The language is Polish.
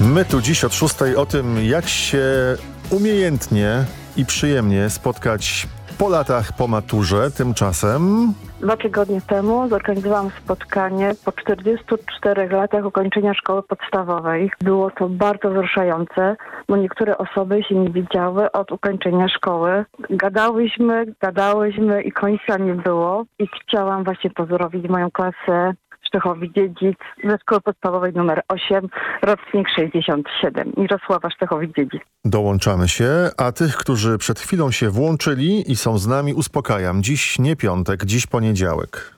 My tu dziś od 6 o tym, jak się umiejętnie i przyjemnie spotkać po latach po maturze. Tymczasem 2 tygodnie temu zorganizowałam spotkanie po 44 latach ukończenia szkoły podstawowej. Było to bardzo wzruszające, bo niektóre osoby się nie widziały od ukończenia szkoły. Gadałyśmy i końca nie było. I chciałam właśnie pozdrowić moją klasę Szczechowic-Dziedzic ze szkoły podstawowej numer 8, rocznik 67, Mirosława Szczechowic-Dziedzic. dołączamy się, a tych, którzy przed chwilą się włączyli i są z nami, uspokajam. Dziś nie piątek, dziś poniedziałek.